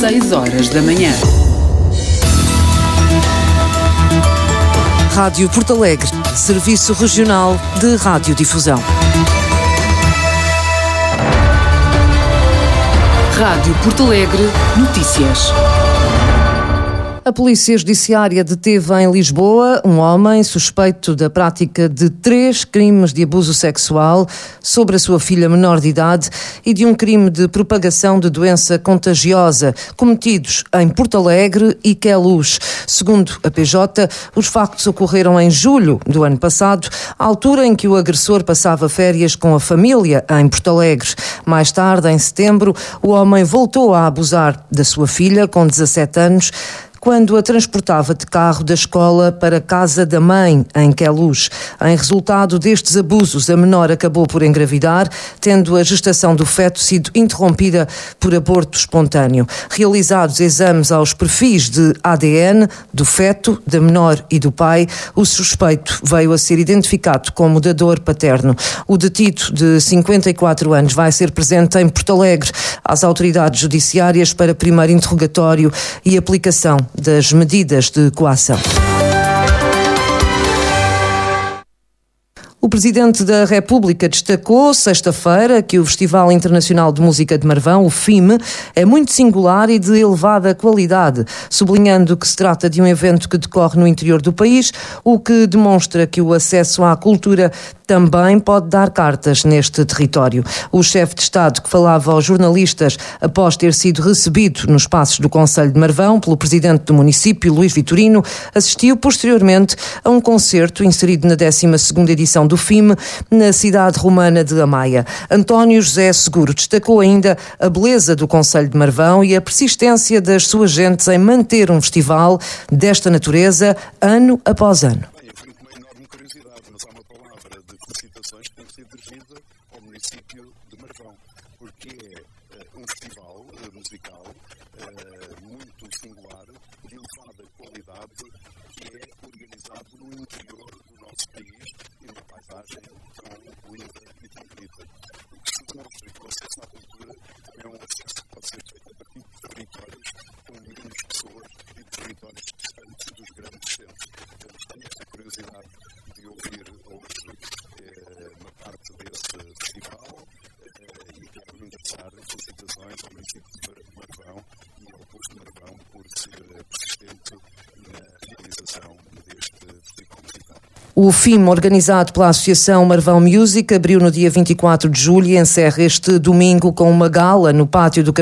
6 horas da manhã. Rádio Porto Alegre, Serviço Regional de Radiodifusão. Rádio Porto Alegre, notícias. A Polícia Judiciária deteve em Lisboa um homem suspeito da prática de 3 crimes de abuso sexual sobre a sua filha menor de idade e de um crime de propagação de doença contagiosa cometidos em Porto Alegre e Queluz. Segundo a PJ, os factos ocorreram em julho do ano passado, à altura em que o agressor passava férias com a família em Porto Alegre. Mais tarde, em setembro, o homem voltou a abusar da sua filha, com 17 anos, quando a transportava de carro da escola para a casa da mãe, em Queluz. Em resultado destes abusos, a menor acabou por engravidar, tendo a gestação do feto sido interrompida por aborto espontâneo. Realizados exames aos perfis de ADN do feto, da menor e do pai, o suspeito veio a ser identificado como dador paterno. O detido, de 54 anos, vai ser presente em Porto Alegre às autoridades judiciárias para primeiro interrogatório e aplicação das medidas de coação. O Presidente da República destacou sexta-feira que o Festival Internacional de Música de Marvão, o FIM, é muito singular e de elevada qualidade, sublinhando que se trata de um evento que decorre no interior do país, o que demonstra que o acesso à cultura também pode dar cartas neste território. O chefe de Estado, que falava aos jornalistas após ter sido recebido nos passos do Conselho de Marvão pelo Presidente do município, Luís Vitorino, assistiu posteriormente a um concerto inserido na 12ª edição do FIM, na cidade romana de Amaia. António José Seguro destacou ainda a beleza do Conselho de Marvão e a persistência das suas gentes em manter um festival desta natureza ano após ano. Felicitações que tem que ser dirigida ao município de Marvão, porque é um festival musical muito singular, de elevada qualidade, que é organizado no interior do nosso país e numa paisagem tão linda e tão bonita. O que se demonstra que o acesso à cultura é um acesso que pode ser feito a partir de territórios com menos pessoas e de territórios distantes dos grandes centros. Tenho esta curiosidade de ouvir hoje uma parte desse festival e quero endereçar felicitações ao município de Marvão e ao posto de Marvão por ser persistente na realização deste festival musical. O FIM, organizado pela Associação Marvão Music, abriu no dia 24 de julho e encerra este domingo com uma gala no pátio do